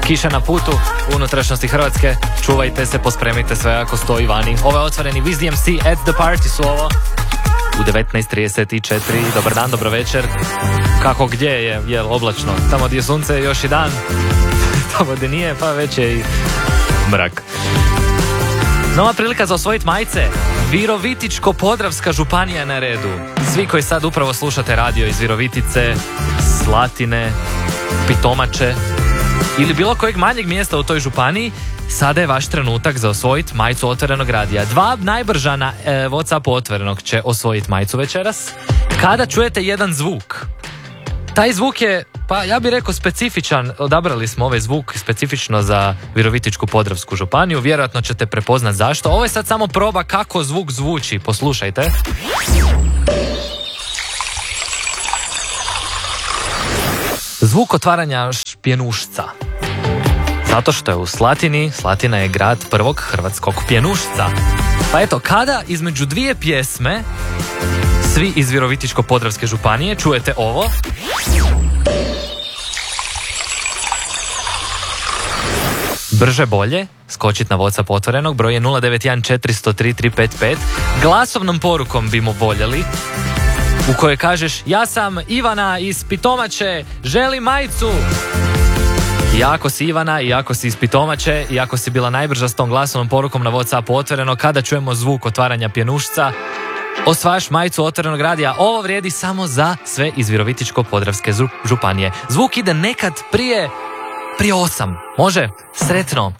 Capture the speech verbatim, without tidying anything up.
Kiša na putu u unutrašnjosti Hrvatske. Čuvajte se, pospremite sve ako stoji vani. Ovo je otvoreni Wiz D M C at the Party su ovo. U devetnaest trideset četiri. Dobar dan, dobro večer. Kako gdje je, jel oblačno? Tamo gdje je sunce je još i dan. Tamo gdje nije, pa već je i mrak. Nova prilika za osvojiti majice. Virovitičko-podravska županija na redu. Svi koji sad upravo slušate radio iz Virovitice, Slatine, Pitomače ili bilo kojeg manjeg mjesta u toj županiji, sada je vaš trenutak za osvojiti majicu Otvorenog radija. Dva najbrža na e, WhatsAppu Otvorenog će osvojiti majicu večeras. Kada čujete jedan zvuk, taj zvuk je, pa ja bih rekao, specifičan. Odabrali smo ovaj zvuk specifično za Virovitičku-podravsku županiju. Vjerojatno ćete prepoznat zašto. Ovo je sad samo proba kako zvuk zvuči. Poslušajte. Zvuk otvaranja pjenušca. Zato što je u Slatini, Slatina je grad prvog hrvatskog pjenušca. Pa eto, kada između dvije pjesme svi iz Virovitičko-podravske županije čujete ovo, brže bolje skočit na WhatsApp Otvorenog, broj je nula devet jedan četiri zero tri tri pet pet. Glasovnom porukom bimo voljeli, u kojoj kažeš: ja sam Ivana iz Pitomače, želim majicu. I ako si Ivana, i ako si iz Pitomače, i ako si bila najbrža s tom glasovnom porukom na WhatsAppu Otvoreno, kada čujemo zvuk otvaranja pjenušca, osvajaš majicu Otvorenog radija. Ovo vrijedi samo za sve iz Virovitičko-podravske županije. Zvuk ide nekad prije prije osam. Može? Sretno!